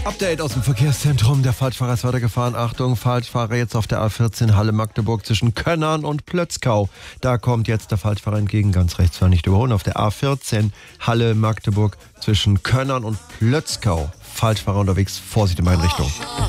Update aus dem Verkehrszentrum. Der Falschfahrer ist weitergefahren. Achtung, Falschfahrer jetzt auf der A14 Halle-Magdeburg zwischen Könnern und Plötzkau. Da kommt jetzt der Falschfahrer entgegen, ganz rechts, war nicht überholen. Auf der A14 Halle-Magdeburg zwischen Könnern und Plötzkau. Falschfahrer unterwegs, Vorsicht in beiden Richtungen.